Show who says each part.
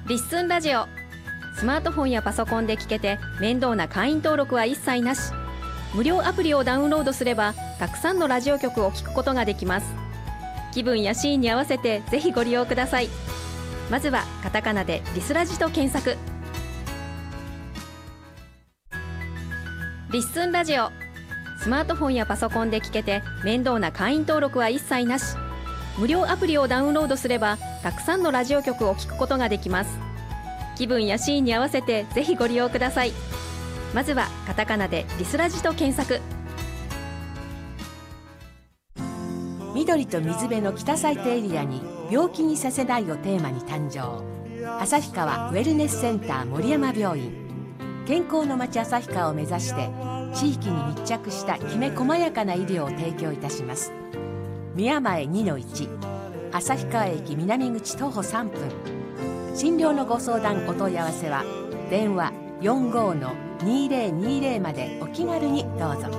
Speaker 1: リッスンラジオ。スマートフォンやパソコンで聞けて面倒な会員登録は一切なし。無料アプリをダウンロードすればたくさんのラジオ局を聞くことができます。気分やシーンに合わせてぜひご利用ください。まずはカタカナでリスラジと検索。リッスンラジオ。スマートフォンやパソコンで聞けて面倒な会員登録は一切なし。無料アプリをダウンロードすればたくさんのラジオ局を聞くことができます。気分やシーンに合わせてぜひご利用ください。まずはカタカナでリスラジと検索。
Speaker 2: 緑と水辺の北最低エリアに病気にさせないをテーマに誕生。旭川ウェルネスセンター森山病院。健康の街旭川を目指して地域に密着したきめ細やかな医療を提供いたします。宮前 2-1 旭川駅南口徒歩3分。診療のご相談お問い合わせは電話 45-2020 までお気軽にどうぞ。